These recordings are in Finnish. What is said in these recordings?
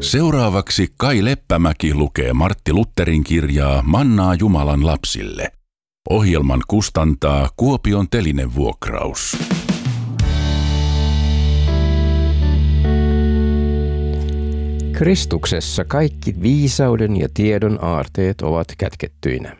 Seuraavaksi Kai Leppämäki lukee Martti Lutherin kirjaa Mannaa Jumalan lapsille. Ohjelman kustantaa Kuopion Telinevuokraus. Kristuksessa kaikki viisauden ja tiedon aarteet ovat kätkettyinä.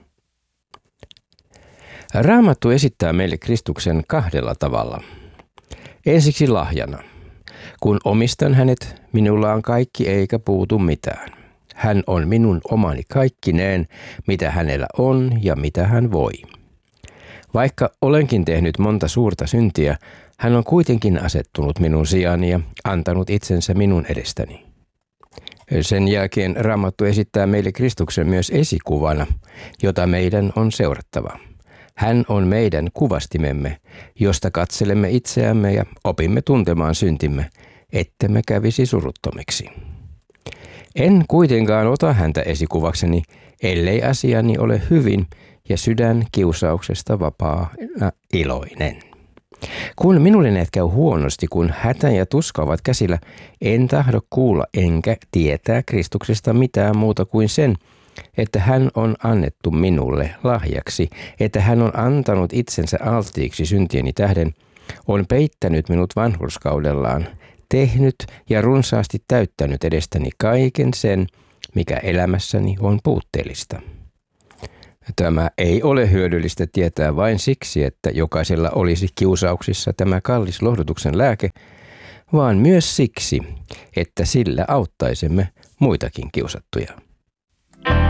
Raamattu esittää meille Kristuksen kahdella tavalla. Ensiksi lahjana. Kun omistan hänet, minulla on kaikki eikä puutu mitään. Hän on minun omani kaikkineen, mitä hänellä on ja mitä hän voi. Vaikka olenkin tehnyt monta suurta syntiä, hän on kuitenkin asettunut minun sijani ja antanut itsensä minun edestäni. Sen jälkeen Raamattu esittää meille Kristuksen myös esikuvana, jota meidän on seurattava. Hän on meidän kuvastimemme, josta katselemme itseämme ja opimme tuntemaan syntimme, ettemme kävisi suruttomiksi. En kuitenkaan ota häntä esikuvakseni, ellei asiani ole hyvin ja sydän kiusauksesta vapaana iloinen. Kun minulle käy huonosti, kun hätä ja tuska ovat käsillä, en tahdo kuulla enkä tietää Kristuksesta mitään muuta kuin sen, että hän on annettu minulle lahjaksi, että hän on antanut itsensä alttiiksi syntieni tähden, on peittänyt minut vanhurskaudellaan, tehnyt ja runsaasti täyttänyt edestäni kaiken sen, mikä elämässäni on puutteellista. Tämä ei ole hyödyllistä tietää vain siksi, että jokaisella olisi kiusauksissa tämä kallis lohdutuksen lääke, vaan myös siksi, että sillä auttaisimme muitakin kiusattuja.